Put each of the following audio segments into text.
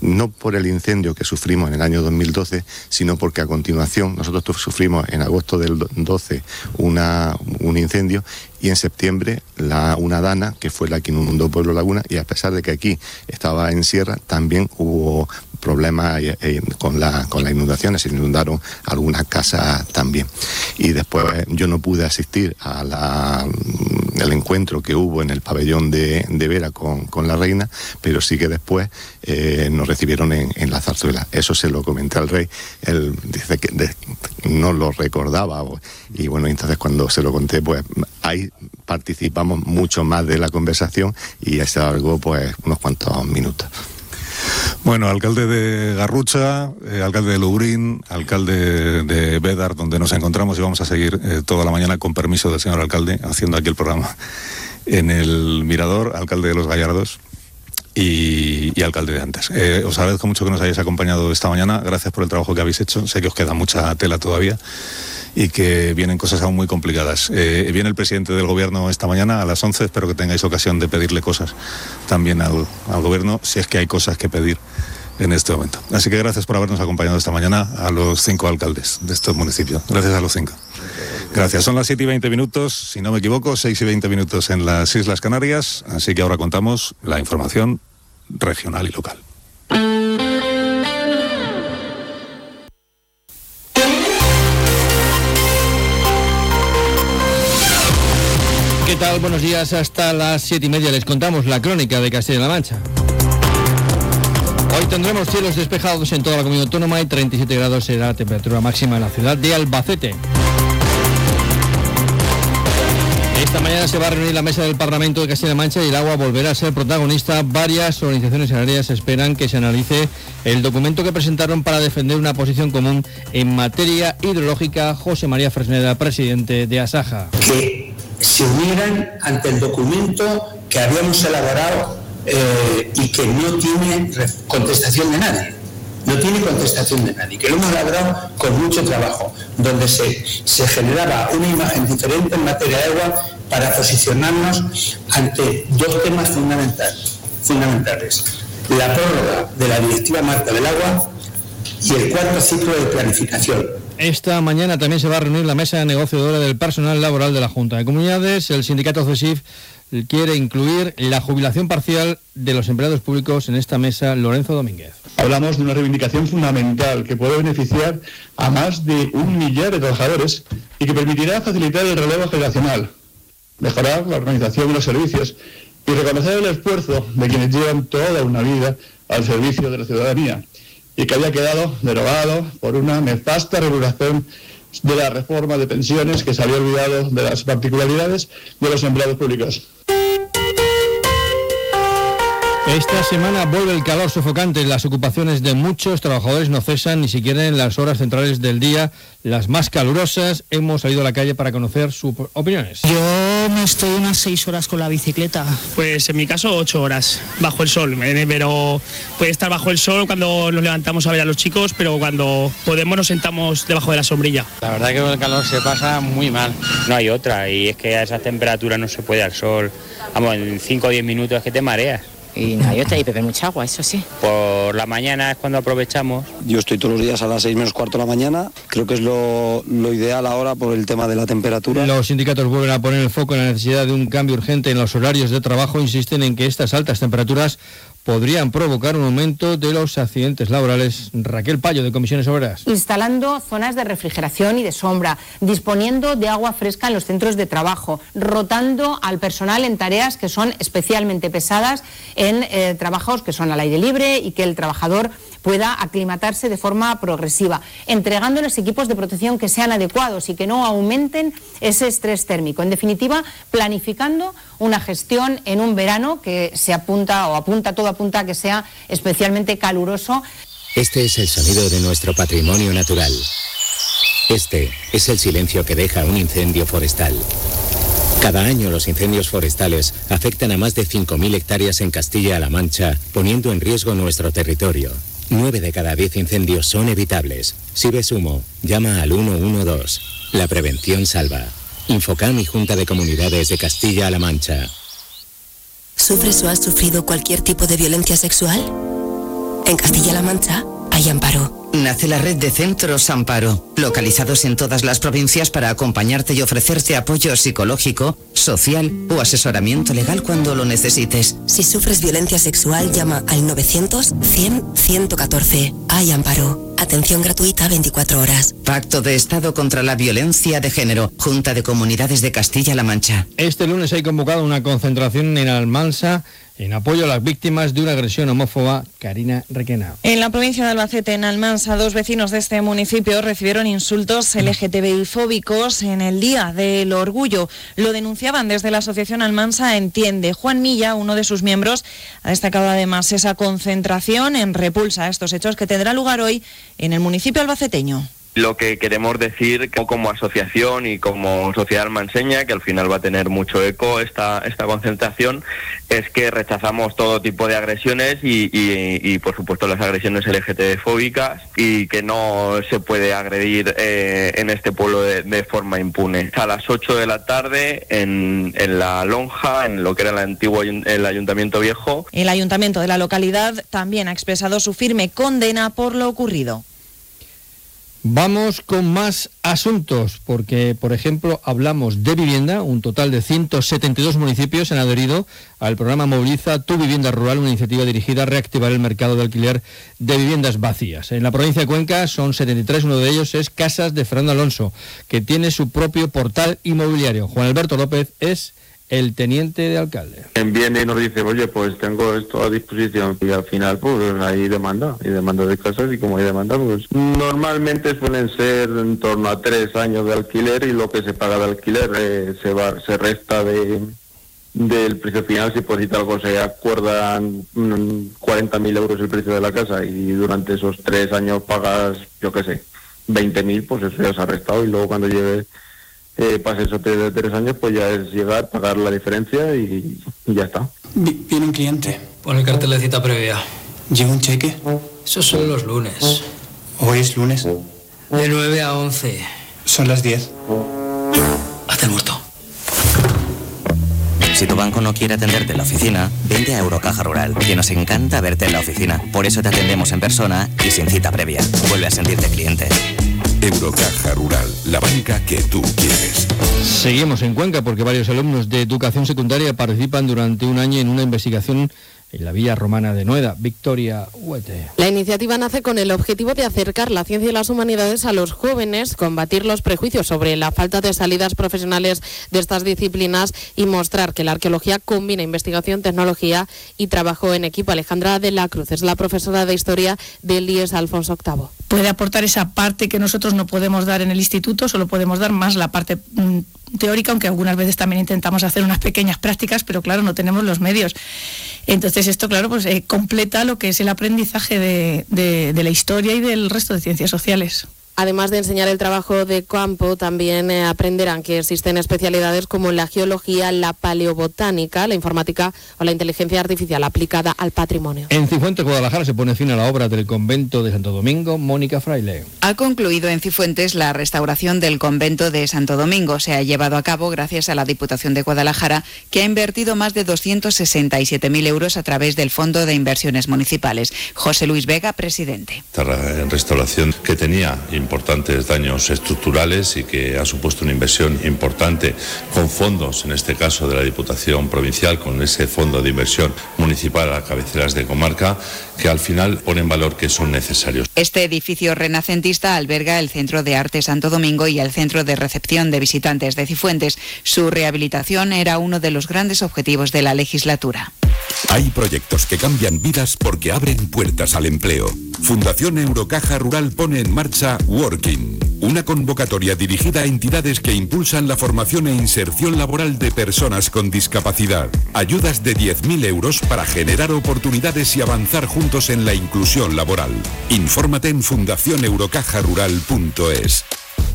no por el incendio que sufrimos en el año 2012, sino porque a continuación nosotros sufrimos en agosto del 12 un incendio, y en septiembre una dana, que fue la que inundó Pueblo Laguna, y a pesar de que aquí estaba en sierra, también hubo problemas con las inundaciones, se inundaron algunas casas también. Y después yo no pude asistir al encuentro que hubo en el pabellón de Vera con la reina, pero sí que después nos recibieron en la zarzuela. Eso se lo comenté al rey, él dice que no lo recordaba, y bueno, entonces cuando se lo conté, pues ahí participamos mucho más de la conversación y se alargó pues unos cuantos minutos. Bueno, alcalde de Garrucha, alcalde de Lubrín, alcalde de Bédar, donde nos encontramos, y vamos a seguir toda la mañana, con permiso del señor alcalde, haciendo aquí el programa en el Mirador, alcalde de Los Gallardos y alcalde de Antes. Os agradezco mucho que nos hayáis acompañado esta mañana, gracias por el trabajo que habéis hecho, sé que os queda mucha tela todavía y que vienen cosas aún muy complicadas. Viene el presidente del gobierno esta mañana a las 11, espero que tengáis ocasión de pedirle cosas también al gobierno, si es que hay cosas que pedir en este momento. Así que gracias por habernos acompañado esta mañana a los 5 alcaldes de estos municipios. Gracias a los 5. Gracias. Son las 7:20, si no me equivoco, 6:20 en las Islas Canarias, así que ahora contamos la información regional y local. ¿Qué tal? Buenos días. Hasta las 7:30 les contamos la crónica de Castilla-La Mancha. Hoy tendremos cielos despejados en toda la comunidad autónoma y 37 grados será la temperatura máxima en la ciudad de Albacete. Esta mañana se va a reunir la mesa del Parlamento de Castilla-La Mancha y el agua volverá a ser protagonista. Varias organizaciones agrarias esperan que se analice el documento que presentaron para defender una posición común en materia hidrológica. José María Fresneda, presidente de Asaja. Que se unieran ante el documento que habíamos elaborado y que no tiene contestación de nadie. No tiene contestación de nadie, que lo hemos elaborado con mucho trabajo, donde se generaba una imagen diferente en materia de agua para posicionarnos ante dos temas fundamentales. La prórroga de la Directiva Marca del Agua y el cuarto ciclo de planificación. Esta mañana también se va a reunir la mesa negociadora del personal laboral de la Junta de Comunidades. El sindicato CESIF quiere incluir la jubilación parcial de los empleados públicos en esta mesa. Lorenzo Domínguez. Hablamos de una reivindicación fundamental que puede beneficiar a más de 1 millar de trabajadores y que permitirá facilitar el relevo generacional, mejorar la organización de los servicios y reconocer el esfuerzo de quienes llevan toda una vida al servicio de la ciudadanía, y que había quedado derogado por una nefasta regulación de la reforma de pensiones que se había olvidado de las particularidades de los empleados públicos. Esta semana vuelve el calor sofocante. Las ocupaciones de muchos trabajadores no cesan ni siquiera en las horas centrales del día, las más calurosas. Hemos salido a la calle para conocer sus opiniones. Yo me estoy unas 6 horas con la bicicleta. Pues en mi caso 8 horas bajo el sol, pero puede estar bajo el sol cuando nos levantamos a ver a los chicos, pero cuando podemos nos sentamos debajo de la sombrilla. La verdad que con el calor se pasa muy mal. No hay otra, y es que a esas temperaturas no se puede al sol. Vamos, en 5 o 10 minutos es que te mareas. Y no hay otra, y beber mucha agua, eso sí. Por la mañana es cuando aprovechamos. Yo estoy todos los días a las 6 menos cuarto de la mañana. Creo que es lo ideal ahora por el tema de la temperatura. Los sindicatos vuelven a poner el foco en la necesidad de un cambio urgente en los horarios de trabajo. Insisten en que estas altas temperaturas podrían provocar un aumento de los accidentes laborales. Raquel Payo, de Comisiones Obreras. Instalando zonas de refrigeración y de sombra, disponiendo de agua fresca en los centros de trabajo, rotando al personal en tareas que son especialmente pesadas, en trabajos que son al aire libre y que el trabajador pueda aclimatarse de forma progresiva, entregándoles equipos de protección que sean adecuados y que no aumenten ese estrés térmico. En definitiva, planificando una gestión en un verano que todo apunta a que sea especialmente caluroso. Este es el sonido de nuestro patrimonio natural. Este es el silencio que deja un incendio forestal. Cada año los incendios forestales afectan a más de 5.000 hectáreas en Castilla-La Mancha, poniendo en riesgo nuestro territorio. 9 de cada 10 incendios son evitables. Si ves humo, llama al 112. La prevención salva. Infocam y Junta de Comunidades de Castilla-La Mancha. ¿Sufres o has sufrido cualquier tipo de violencia sexual? En Castilla-La Mancha hay Amparo. Nace la red de centros Amparo, localizados en todas las provincias para acompañarte y ofrecerte apoyo psicológico, social o asesoramiento legal cuando lo necesites. Si sufres violencia sexual, llama al 900 100 114. Hay Amparo. Atención gratuita 24 horas. Pacto de Estado contra la Violencia de Género. Junta de Comunidades de Castilla-La Mancha. Este lunes hay convocado una concentración en Almansa en apoyo a las víctimas de una agresión homófoba. Karina Requena. En la provincia de Albacete, en Almansa, 2 vecinos de este municipio recibieron insultos LGTBI-fóbicos en el Día del Orgullo. Lo denunciaban desde la asociación Almansa Entiende. Juan Milla, uno de sus miembros, ha destacado además esa concentración en repulsa a estos hechos que tendrá lugar hoy en el municipio albaceteño. Lo que queremos decir como asociación y como sociedad almanseña, que al final va a tener mucho eco esta concentración, es que rechazamos todo tipo de agresiones y por supuesto las agresiones LGTB-fóbicas, y que no se puede agredir en este pueblo de forma impune. A las 8 de la tarde en la lonja, en lo que era el Ayuntamiento Viejo. El Ayuntamiento de la localidad también ha expresado su firme condena por lo ocurrido. Vamos con más asuntos, porque, por ejemplo, hablamos de vivienda. Un total de 172 municipios han adherido al programa Moviliza Tu Vivienda Rural, una iniciativa dirigida a reactivar el mercado de alquiler de viviendas vacías. En la provincia de Cuenca son 73, uno de ellos es Casas de Fernando Alonso, que tiene su propio portal inmobiliario. Juan Alberto López es el teniente de alcalde. Viene y nos dice, oye, pues tengo esto a disposición, y al final pues hay demanda de casas, y como hay demanda, pues normalmente suelen ser en torno a 3 años de alquiler, y lo que se paga de alquiler se resta del precio final. Si por decir algo se acuerdan 40.000 euros el precio de la casa, y durante esos 3 años pagas, yo qué sé, 20.000, pues eso ya se ha restado, y luego cuando llegue pase esos 3 años, pues ya es llegar, pagar la diferencia y ya está. Viene un cliente. Pon el cartel de cita previa. ¿Lleva un cheque? Eso son los lunes. ¿Hoy es lunes? De 9 a 11. Son las 10. Hazte el muerto. Si tu banco no quiere atenderte en la oficina, vente a Eurocaja Rural, que nos encanta verte en la oficina. Por eso te atendemos en persona y sin cita previa. Vuelve a sentirte cliente. Eurocaja Rural, la banca que tú quieres. Seguimos en Cuenca porque varios alumnos de educación secundaria participan durante un año en una investigación en la Villa Romana de Noeda. Victoria Huete. La iniciativa nace con el objetivo de acercar la ciencia y las humanidades a los jóvenes, combatir los prejuicios sobre la falta de salidas profesionales de estas disciplinas y mostrar que la arqueología combina investigación, tecnología y trabajo en equipo. Alejandra de la Cruz es la profesora de Historia del IES Alfonso VIII. Puede aportar esa parte que nosotros no podemos dar en el instituto, solo podemos dar más la parte teórica, aunque algunas veces también intentamos hacer unas pequeñas prácticas, pero claro, no tenemos los medios. Entonces esto, claro, pues completa lo que es el aprendizaje de la historia y del resto de ciencias sociales. Además de enseñar el trabajo de campo, también aprenderán que existen especialidades como la geología, la paleobotánica, la informática o la inteligencia artificial aplicada al patrimonio. En Cifuentes, Guadalajara, se pone fin a la obra del convento de Santo Domingo. Mónica Fraile. Ha concluido en Cifuentes la restauración del convento de Santo Domingo. Se ha llevado a cabo gracias a la Diputación de Guadalajara, que ha invertido más de 267.000 euros a través del Fondo de Inversiones Municipales. José Luis Vega, presidente. Esta restauración que tenía importantes daños estructurales y que ha supuesto una inversión importante con fondos, en este caso de la Diputación Provincial, con ese fondo de inversión municipal a cabeceras de comarca, que al final pone en valor que son necesarios. Este edificio renacentista alberga el Centro de Arte Santo Domingo y el Centro de Recepción de Visitantes de Cifuentes. Su rehabilitación era uno de los grandes objetivos de la legislatura. Hay proyectos que cambian vidas porque abren puertas al empleo. Fundación Eurocaja Rural pone en marcha Working, una convocatoria dirigida a entidades que impulsan la formación e inserción laboral de personas con discapacidad. Ayudas de 10.000 euros para generar oportunidades y avanzar juntos en la inclusión laboral. Infórmate en fundacioneurocajarural.es.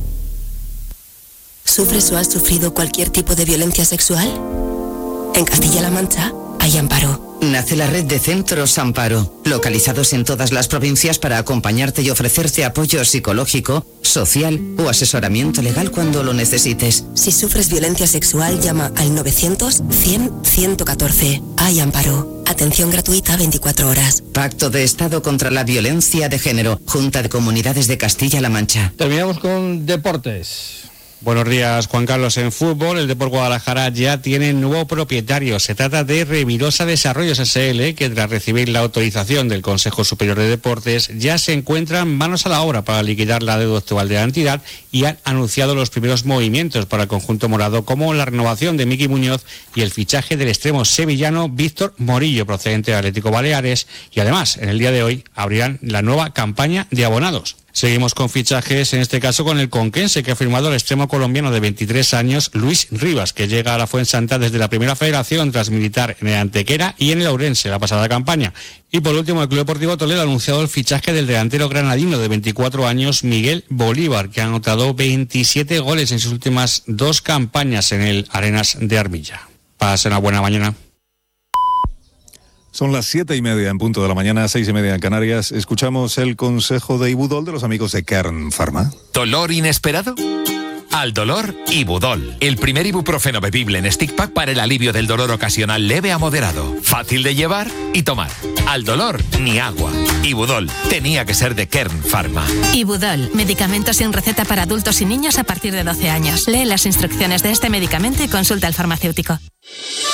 ¿Sufres o has sufrido cualquier tipo de violencia sexual? En Castilla-La Mancha hay Amparo. Nace la red de centros Amparo, localizados en todas las provincias para acompañarte y ofrecerte apoyo psicológico, social o asesoramiento legal cuando lo necesites. Si sufres violencia sexual, llama al 900 100 114. Hay Amparo. Atención gratuita 24 horas. Pacto de Estado contra la Violencia de Género. Junta de Comunidades de Castilla-La Mancha. Terminamos con deportes. Buenos días, Juan Carlos. En fútbol, el Depor Guadalajara ya tiene nuevo propietario. Se trata de Revirosa Desarrollos S.L., que tras recibir la autorización del Consejo Superior de Deportes, ya se encuentran manos a la obra para liquidar la deuda actual de la entidad y han anunciado los primeros movimientos para el conjunto morado, como la renovación de Miki Muñoz y el fichaje del extremo sevillano Víctor Morillo, procedente de Atlético Baleares, y además, en el día de hoy, abrirán la nueva campaña de abonados. Seguimos con fichajes, en este caso con el conquense, que ha firmado el extremo colombiano de 23 años, Luis Rivas, que llega a la Fuensanta desde la Primera Federación tras militar en el Antequera y en el Ourense la pasada campaña. Y por último, el Club Deportivo Toledo ha anunciado el fichaje del delantero granadino de 24 años, Miguel Bolívar, que ha anotado 27 goles en sus últimas 2 campañas en el Arenas de Armilla. Pasen una buena mañana. Son las 7:30 en punto de la mañana, 6:30 en Canarias. Escuchamos el consejo de Ibudol de los amigos de Kern Pharma. ¿Dolor inesperado? Al dolor, Ibudol. El primer ibuprofeno bebible en stick pack para el alivio del dolor ocasional leve a moderado. Fácil de llevar y tomar. Al dolor, ni agua. Ibudol. Tenía que ser de Kern Pharma. Ibudol. Medicamento sin receta para adultos y niños a partir de 12 años. Lee las instrucciones de este medicamento y consulta al farmacéutico.